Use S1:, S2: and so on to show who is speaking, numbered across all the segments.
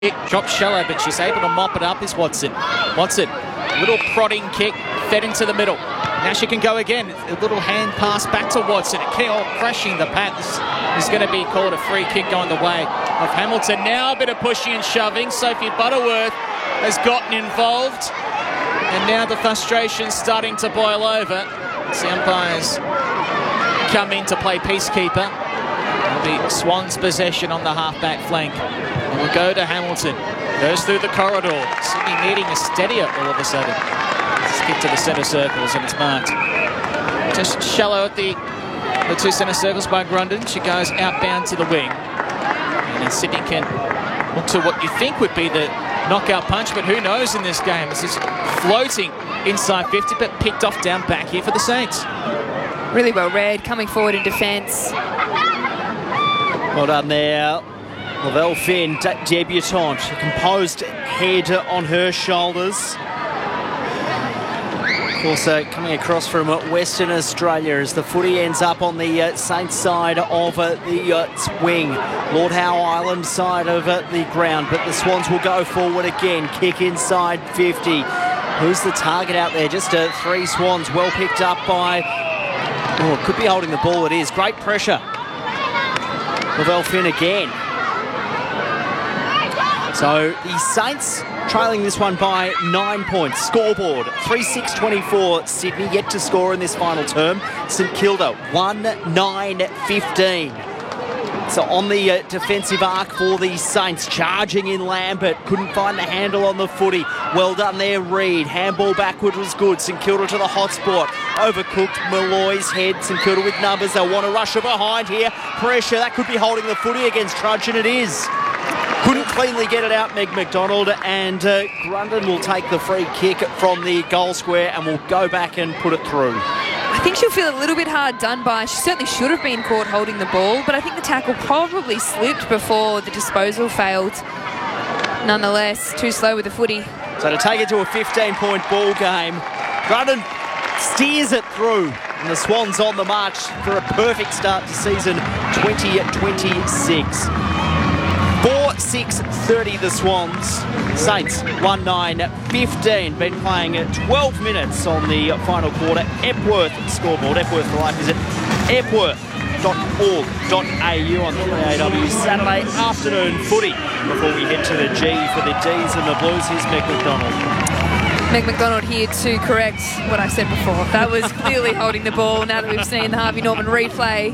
S1: kick drops shallow, but she's able to mop it up is Watson. Watson, little prodding kick, fed into the middle. Now she can go again. A little hand pass back to Watson. Keogh crashing the pad. This is going to be called a free kick going the way of Hamilton. Now a bit of pushing and shoving. Sophie Butterworth has gotten involved. And now the frustration's starting to boil over. The umpires come in to play peacekeeper. It'll be Swans' possession on the half-back flank. And we'll go to Hamilton. Goes through the corridor. Sydney needing a steadier all of a sudden. Let's get to the centre circles and it's marked. Just shallow at the two centre circles by Grundon. She goes outbound to the wing. And then Sydney can look to what you think would be the knockout punch, but who knows in this game. This is floating inside 50, but picked off down back here for the Saints.
S2: Really well read, coming forward in defence.
S3: Well done there. Lavelle Finn, debutante, a composed head on her shoulders. Also coming across from Western Australia as the footy ends up on the Saints side of the wing. Lord Howe Island side of the ground, but the Swans will go forward again. Kick inside 50. Who's the target out there? Just three Swans, well picked up by... Oh, it could be holding the ball. It is. Great pressure. Lavelle Finn again. So the Saints trailing this one by 9 points. Scoreboard 3-6-24. Sydney yet to score in this final term. St Kilda 1-9-15. So on the defensive arc for the Saints, charging in Lambert. Couldn't find the handle on the footy. Well done there, Reid. Handball backward was good. St Kilda to the hot spot. Overcooked Malloy's head. St Kilda with numbers. They'll want to rush her behind here. Pressure. That could be holding the footy against Trudgeon. It is. Couldn't cleanly get it out, Meg McDonald, and Grundon will take the free kick from the goal square and will go back and put it through.
S2: I think she'll feel a little bit hard done by. She certainly should have been caught holding the ball, but I think the tackle probably slipped before the disposal failed. Nonetheless, too slow with the footy.
S3: So to take it to a 15-point ball game, Grundon steers it through, and the Swans on the march for a perfect start to season 2026. 4-6-30 the Swans. Saints 1-9-15. Been playing 12 minutes on the final quarter. Epworth scoreboard. Epworth for life is at epworth.org.au on 3AW Saturday afternoon footy. Before we head to the G for the Ds and the Blues, here's Meg McDonald.
S2: Meg McDonald here to correct what I said before. That was clearly holding the ball now that we've seen the Harvey Norman replay.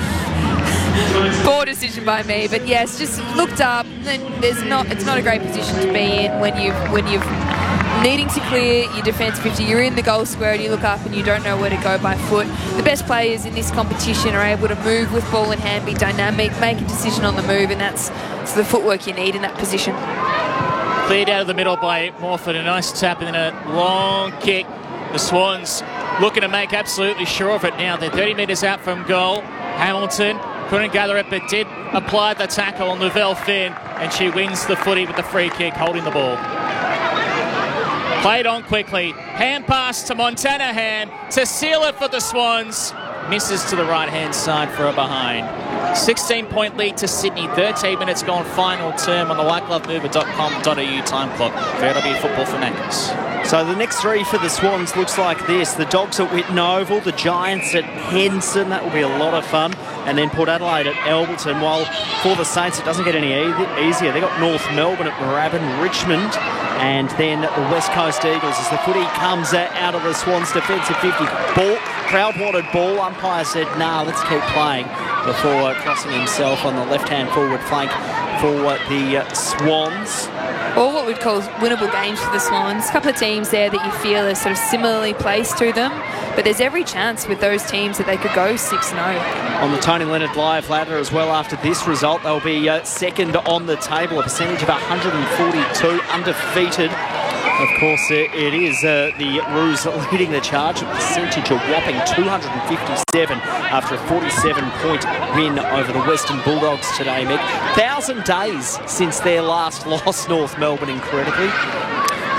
S2: Poor decision by me, but yes, just looked up. It's not a great position to be in when you've needing to clear your defence 50. You're in the goal square and you look up and you don't know where to go by foot. The best players in this competition are able to move with ball in hand, be dynamic, make a decision on the move, and that's the footwork you need in that position.
S1: Cleared out of the middle by Morford, a nice tap and then a long kick. The Swans looking to make absolutely sure of it now. They're 30 metres out from goal. Hamilton couldn't gather it, but did apply the tackle on Lavelle Finn, and she wins the footy with the free kick, holding the ball. Played on quickly. Hand pass to Montana Ham to seal it for the Swans. Misses to the right-hand side for a behind. 16-point lead to Sydney. 13 minutes gone final term on the whiteglovemover.com.au time clock. VW Football Fanatics.
S3: So the next three for the Swans looks like this. The Dogs at Whitten Oval, the Giants at Henson. That will be a lot of fun. And then Port Adelaide at Alberton. While for the Saints, it doesn't get any easier. They've got North Melbourne at Moorabbin, Richmond, and then the West Coast Eagles as the footy comes out of the Swans' defensive 50. Ball, crowd wanted ball. Umpire said, nah, let's keep playing, before crossing himself on the left-hand forward flank for the Swans.
S2: Or what we'd call winnable games for the Swans. A couple of teams there that you feel are sort of similarly placed to them, but there's every chance with those teams that they could go 6-0.
S3: On the Tony Leonard live ladder as well after this result, they'll be second on the table, a percentage of 142, undefeated. Of course, it is the Roos leading the charge, a percentage of whopping 257 after a 47-point win over the Western Bulldogs today, Mick. 1,000 days since their last loss, North Melbourne, incredibly.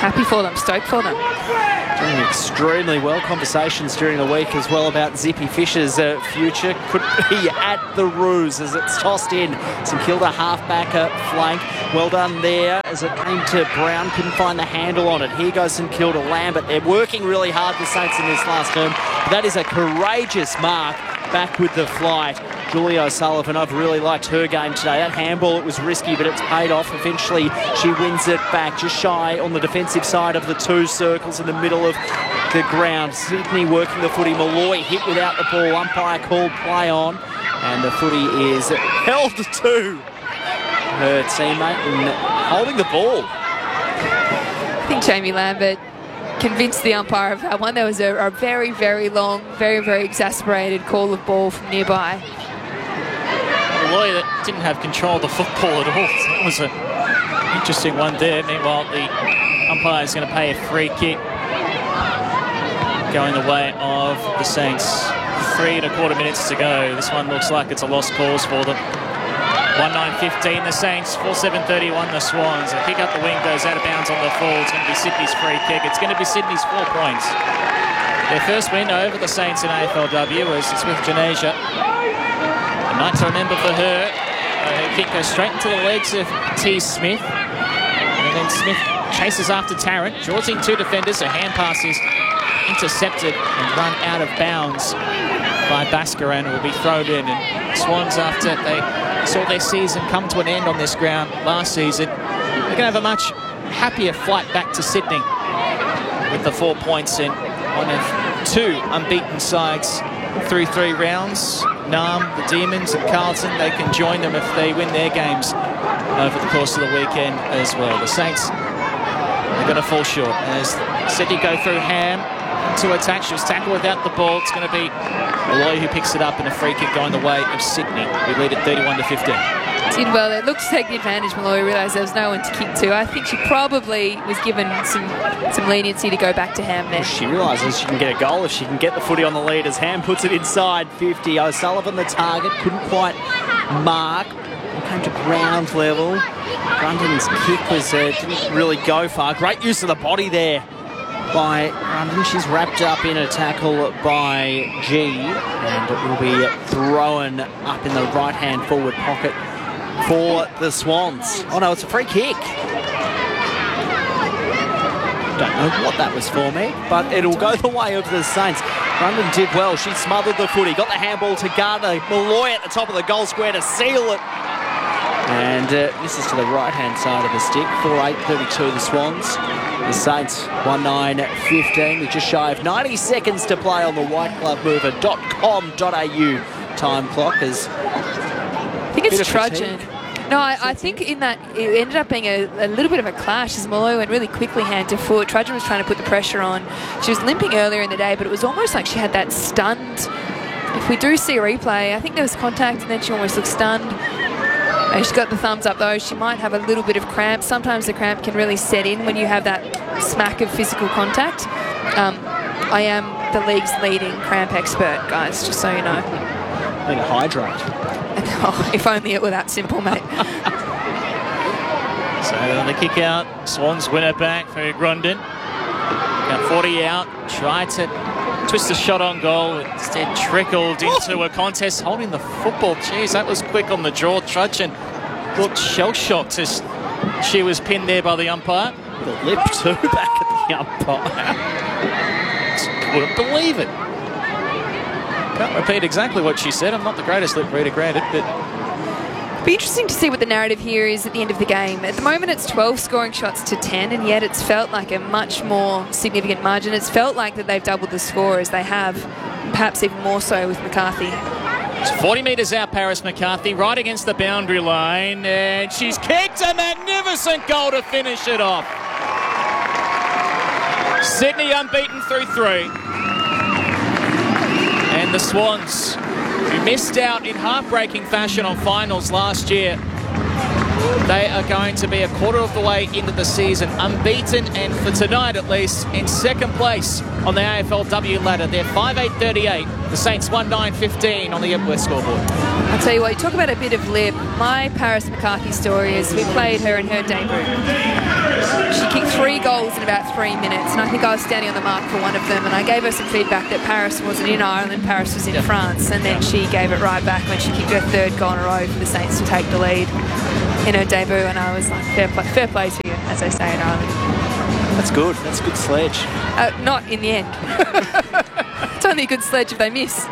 S2: Happy for them, stoked for them.
S3: Doing extremely well. Conversations during the week as well about Zippy Fisher's future could be at the Roos as it's tossed in. St Kilda halfback flank. Well done there as it came to Brown. Couldn't find the handle on it. Here goes St Kilda. Lambert. They're working really hard, the Saints, in this last term. But that is a courageous mark back with the flight. Julie O'Sullivan, I've really liked her game today. That handball, it was risky, but it's paid off. Eventually, she wins it back, just shy on the defensive side of the two circles in the middle of the ground. Sydney working the footy. Malloy hit without the ball. Umpire called play on, and the footy is held to her teammate and holding the ball.
S2: I think Jamie Lambert convinced the umpire of that one. There was a very, very long, very, very exasperated call of ball from nearby.
S1: Malloy that didn't have control of the football at all. So that was an interesting one there. Meanwhile, the umpire is going to pay a free kick going the way of the Saints. 3 1/4 minutes to go. This one looks like it's a lost cause for them. 1:9:15 the Saints, 4:7:31 the Swans. A kick up the wing goes out of bounds on the full. It's going to be Sydney's free kick. It's going to be Sydney's 4 points. Their first win over the Saints in AFLW was with Janasia. A night to remember for her. Her kick goes straight into the legs of T. Smith. And then Smith chases after Tarrant. Draws in 2 defenders. Her hand pass is intercepted and run out of bounds by Bhaskaran. It will be thrown in. And Swans, after they saw their season come to an end on this ground last season, they're going to have a much happier flight back to Sydney with the 4 points in one of 2 unbeaten sides through 3 rounds. Naarm, the Demons and Carlton, they can join them if they win their games over the course of the weekend as well. The Saints are going to fall short as Sydney go through Ham to attack. She was tackled without the ball. It's going to be Malloy who picks it up in a free kick going the way of Sydney. We lead at 31-15.
S2: Did well. It looks to take the advantage. Malloy realised there was no one to kick to. I think she probably was given some leniency to go back to Ham there.
S3: She realises she can get a goal if she can get the footy on the lead as Ham puts it inside 50. O'Sullivan the target, couldn't quite mark. Came to ground level. Grundon's kick was didn't really go far. Great use of the body there by Grundon. She's wrapped up in a tackle by G, and it will be thrown up in the right-hand forward pocket for the Swans. Oh no, it's a free kick. Don't know what that was for me, but it'll go the way of the Saints. Grundon did well. She smothered the footy, got the handball to Gardner. Malloy at the top of the goal square to seal it. And this is to the right-hand side of the stick. 4:8:32 the Swans. The Saints 1:9:15 with just shy of 90 seconds to play on the whiteglovemover.com.au time clock. As
S2: I think it's trudging. No, I think in that it ended up being a little bit of a clash as Malloy went really quickly hand to foot. Trudgeon was trying to put the pressure on. She was limping earlier in the day, but it was almost like she had that stunned. If we do see a replay, I think there was contact and then she almost looked stunned. She's got the thumbs up though. She might have a little bit of cramp. Sometimes the cramp can really set in when you have that smack of physical contact. I am the league's leading cramp expert, guys, just so you know.
S3: Need to hydrate.
S2: Oh, if only it were that simple, mate.
S1: So the kick out, Swans win it back for Grundon. Got 40 out, tried to twist the shot on goal, instead trickled into a contest holding the football. Jeez, that was quick on the draw. Trudgeon looked shell-shocked as she was pinned there by the umpire.
S3: With a lip too back at the umpire.
S1: Just couldn't believe it. Can't repeat exactly what she said. I'm not the greatest lip reader, granted, but...
S2: It'll be interesting to see what the narrative here is at the end of the game. At the moment, it's 12 scoring shots to 10, and yet it's felt like a much more significant margin. It's felt like that they've doubled the score as they have, perhaps even more so with McCarthy.
S1: It's 40 metres out, Paris McCarthy, right against the boundary line, and she's kicked a magnificent goal to finish it off. Sydney unbeaten through 3. And the Swans, who missed out in heartbreaking fashion on finals last year, they are going to be a quarter of the way into the season unbeaten, and for tonight at least in second place on the AFLW ladder. They're 5:8:38. The Saints 1:9:15 on the Epworth scoreboard.
S2: I'll tell you what, you talk about a bit of lip. My Paris McCarthy story is we played her in her debut. She kicked 3 goals in about 3 minutes, and I think I was standing on the mark for one of them, and I gave her some feedback that Paris wasn't in Ireland, Paris was in France, and then she gave it right back when she kicked her 3rd goal in a row for the Saints to take the lead in her debut, and I was like, fair play to you, as they say in Ireland.
S3: That's good. That's good sledge.
S2: Not in the end. It's only a good sledge if they miss.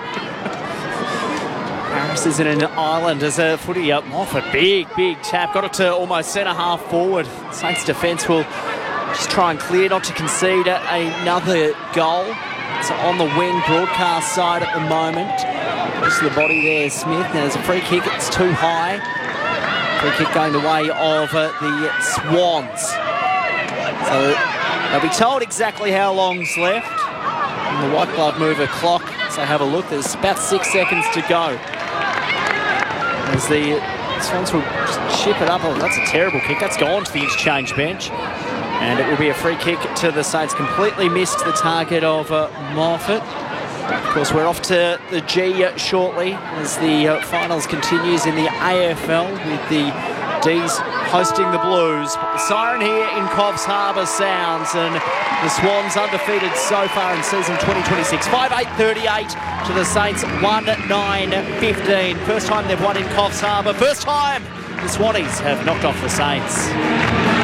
S3: Paris is in an island as a footy up off a big tap. Got it to almost centre half forward. Saints defence will just try and clear, not to concede another goal. It's on the wing broadcast side at the moment. Just the body there, Smith. Now there's a free kick. It's too high. Free kick going the way of the Swans. So they'll be told exactly how long's left. And the white glove mover clock. So have a look. There's about 6 seconds to go. As the Swans will just chip it up. Oh, that's a terrible kick. That's gone to the interchange bench. And it will be a free kick to the Saints. Completely missed the target of Moffat. Of course, we're off to the G shortly as the finals continues in the AFL with the D's hosting the Blues. But the siren here in Coffs Harbour sounds, and the Swans undefeated so far in season 2026. 5-8-38 to the Saints, 1-9-15. First time they've won in Coffs Harbour. First time the Swannies have knocked off the Saints.